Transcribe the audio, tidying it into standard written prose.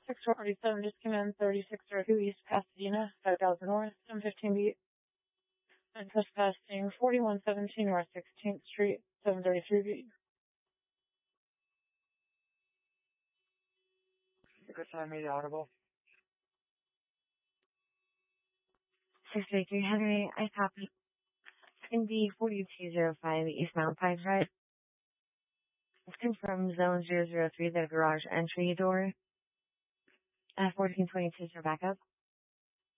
647, just came in 3602 East Pasadena, 5000 North, 715 beat. And trespassing 4117 North 16th Street, 733 beat. Good time, made audible. 633 Henry, I copy. Indy 4205 East Mountain Pine Drive. It's confirmed zone 003, the garage entry door. 1422 for backup.